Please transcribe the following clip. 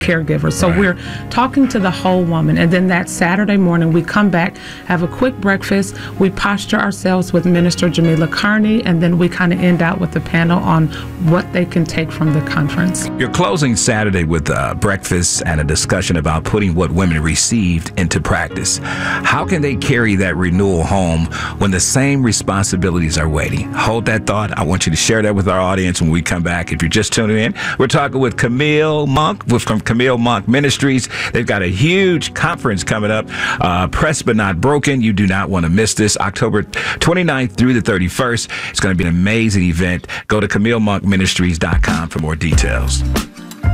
caregivers. So we're talking to the whole woman. And then that Saturday morning, we come back, have a quick breakfast. We posture ourselves with Minister Jamila Carney, and then we kind of end out with a panel on what they can take from the conference. You're closing Saturday with breakfast and a discussion about putting what women received into practice. How can they carry that renewal home when the same responsibilities are waiting? Hold that thought. I want you to share that with our audience when we come back. If you're just tuning in, we're talking with Camille Monk from Camille Monk Ministries. They've got a huge conference coming up, Pressed But Not Broken. You do not want to miss this. October 29th through the 31st. It's going to be an amazing event. Go to CamilleMonkMinistries.com for more details.